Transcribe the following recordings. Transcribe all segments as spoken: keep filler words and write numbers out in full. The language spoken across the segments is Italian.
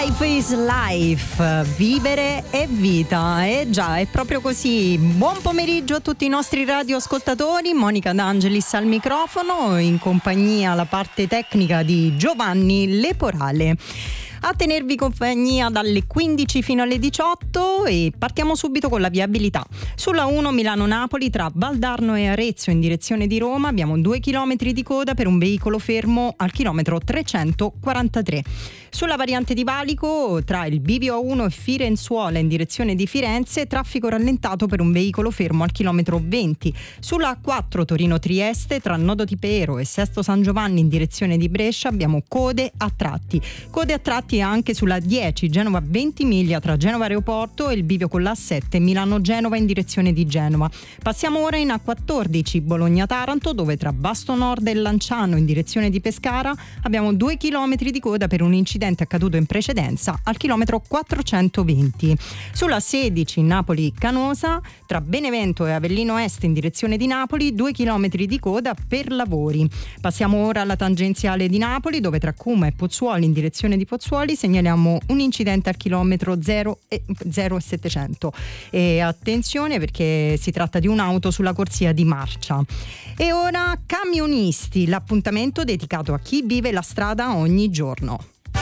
Life is life, vivere è vita, e già è proprio così. Buon pomeriggio a tutti i nostri radioascoltatori, Monica D'Angelis al microfono, in compagnia alla parte tecnica di Giovanni Leporale. A tenervi compagnia dalle quindici fino alle diciotto, e partiamo subito con la viabilità. Sulla uno Milano-Napoli tra Valdarno e Arezzo in direzione di Roma abbiamo due chilometri di coda per un veicolo fermo al chilometro trecentoquarantatré. Sulla variante di Valico tra il Bivio A uno e Firenzuola in direzione di Firenze, traffico rallentato per un veicolo fermo al chilometro venti. Sulla A quattro Torino-Trieste tra Nodo Tipero e Sesto San Giovanni in direzione di Brescia abbiamo code a tratti. Code a tratti anche sulla dieci Genova-Ventimiglia tra Genova Aeroporto e il bivio con la A sette Milano-Genova in direzione di Genova. Passiamo ora in A quattordici Bologna-Taranto, dove tra Basto Nord e Lanciano in direzione di Pescara abbiamo due chilometri di coda per un incidente accaduto in precedenza al chilometro quattrocentoventi. Sulla sedici Napoli-Canosa tra Benevento e Avellino Est in direzione di Napoli due chilometri di coda per lavori. Passiamo ora alla tangenziale di Napoli, dove tra Cuma e Pozzuoli in direzione di Pozzuoli segnaliamo un incidente al chilometro zero e settecento. E attenzione, perché si tratta di un'auto sulla corsia di marcia. E ora Camionisti, l'appuntamento dedicato a chi vive la strada ogni giorno.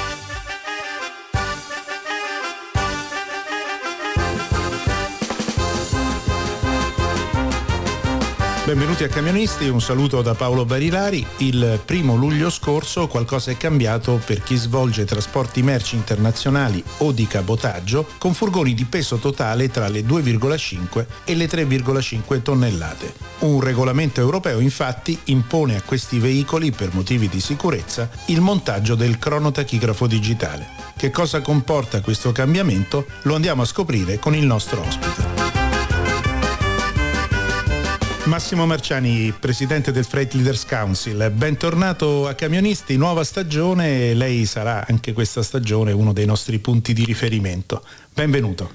Benvenuti a Camionisti, un saluto da Paolo Barilari. Il primo luglio scorso qualcosa è cambiato per chi svolge trasporti merci internazionali o di cabotaggio con furgoni di peso totale tra le due virgola cinque e le tre virgola cinque tonnellate. Un regolamento europeo infatti impone a questi veicoli, per motivi di sicurezza, il montaggio del cronotachigrafo digitale. Che cosa comporta questo cambiamento? Lo andiamo a scoprire con il nostro ospite. Massimo Marciani, presidente del Freight Leaders Council, bentornato a Camionisti, nuova stagione, lei sarà anche questa stagione uno dei nostri punti di riferimento. Benvenuto.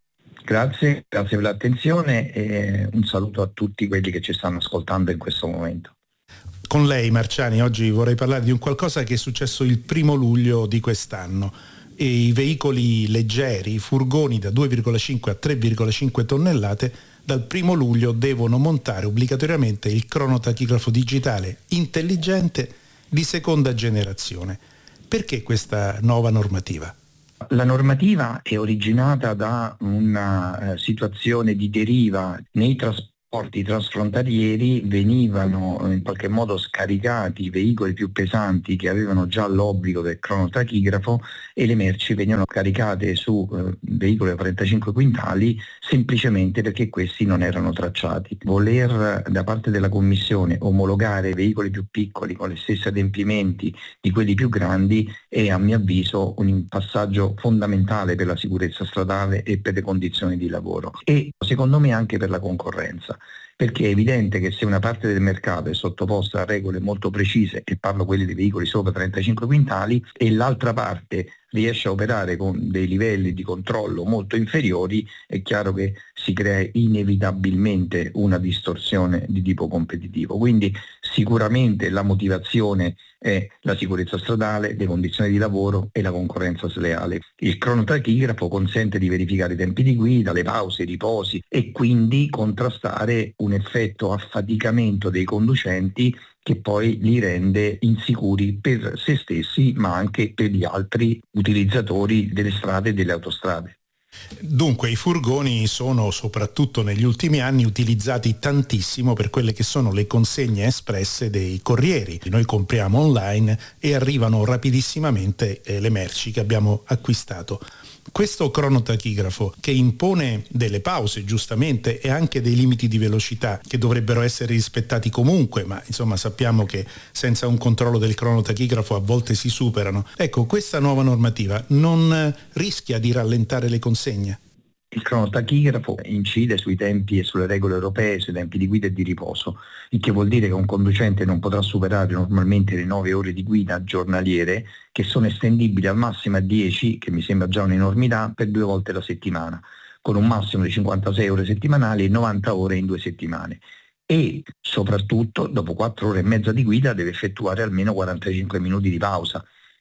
Grazie, grazie per l'attenzione e un saluto a tutti quelli che ci stanno ascoltando in questo momento. Con lei, Marciani, oggi vorrei parlare di un qualcosa che è successo il primo luglio di quest'anno. E i veicoli leggeri, i furgoni da due virgola cinque a tre virgola cinque tonnellate, dal primo luglio devono montare obbligatoriamente il cronotachigrafo digitale intelligente di seconda generazione. Perché questa nuova normativa? La normativa è originata da una eh, situazione di deriva nei trasporti. Porti trasfrontalieri. Venivano in qualche modo scaricati i veicoli più pesanti che avevano già l'obbligo del cronotachigrafo e le merci venivano caricate su eh, veicoli da trentacinque quintali semplicemente perché questi non erano tracciati. Voler da parte della Commissione omologare veicoli più piccoli con gli stessi adempimenti di quelli più grandi è, a mio avviso, un passaggio fondamentale per la sicurezza stradale e per le condizioni di lavoro e secondo me anche per la concorrenza. Perché è evidente che se una parte del mercato è sottoposta a regole molto precise, e parlo quelli dei veicoli sopra trentacinque quintali, e l'altra parte riesce a operare con dei livelli di controllo molto inferiori, è chiaro che si crea inevitabilmente una distorsione di tipo competitivo. Quindi sicuramente la motivazione è la sicurezza stradale, le condizioni di lavoro e la concorrenza sleale. Il cronotachigrafo consente di verificare i tempi di guida, le pause, i riposi e quindi contrastare un effetto affaticamento dei conducenti che poi li rende insicuri per se stessi ma anche per gli altri utilizzatori delle strade e delle autostrade. Dunque i furgoni sono, soprattutto negli ultimi anni, utilizzati tantissimo per quelle che sono le consegne espresse dei corrieri. Noi compriamo online e arrivano rapidissimamente eh, le merci che abbiamo acquistato. Questo cronotachigrafo, che impone delle pause giustamente e anche dei limiti di velocità che dovrebbero essere rispettati comunque, ma insomma sappiamo che senza un controllo del cronotachigrafo a volte si superano. Ecco, questa nuova normativa non rischia di rallentare le consegne? Il cronotachigrafo incide sui tempi e sulle regole europee, sui tempi di guida e di riposo, il che vuol dire che un conducente non potrà superare normalmente le nove ore di guida giornaliere, che sono estendibili al massimo a dieci, che mi sembra già un'enormità, per due volte la settimana, con un massimo di cinquantasei ore settimanali e novanta ore in due settimane. E soprattutto, dopo quattro ore e mezza di guida, deve effettuare almeno quarantacinque minuti di pausa.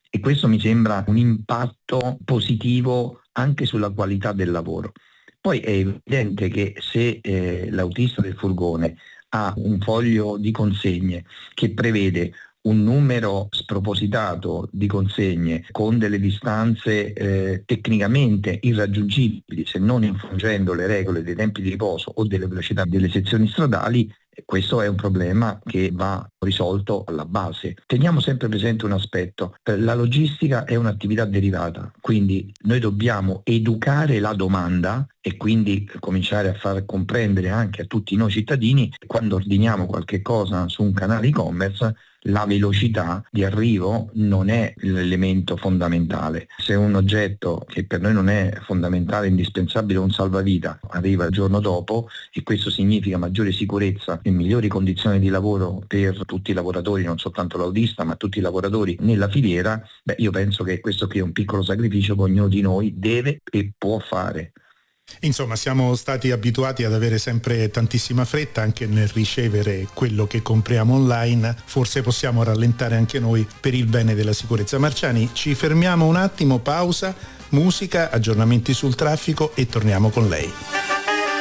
e questo mi sembra un impatto positivo anche sulla qualità del lavoro. Poi è evidente che se eh, l'autista del furgone ha un foglio di consegne che prevede un numero spropositato di consegne con delle distanze eh, tecnicamente irraggiungibili, se non infrangendo le regole dei tempi di riposo o delle velocità delle sezioni stradali, questo è un problema che va risolto alla base. Teniamo sempre presente un aspetto: la logistica è un'attività derivata, quindi noi dobbiamo educare la domanda e quindi cominciare a far comprendere anche a tutti noi cittadini, quando ordiniamo qualche cosa su un canale e-commerce, la velocità di arrivo non è l'elemento fondamentale. Se un oggetto che per noi non è fondamentale, indispensabile, un salvavita, arriva il giorno dopo, e questo significa maggiore sicurezza e migliori condizioni di lavoro per tutti i lavoratori, non soltanto l'autista ma tutti i lavoratori nella filiera, beh, io penso che questo qui è un piccolo sacrificio che ognuno di noi deve e può fare. Insomma, siamo stati abituati ad avere sempre tantissima fretta anche nel ricevere quello che compriamo online, forse possiamo rallentare anche noi per il bene della sicurezza. Marciani, ci fermiamo un attimo, pausa, musica, aggiornamenti sul traffico e torniamo con lei.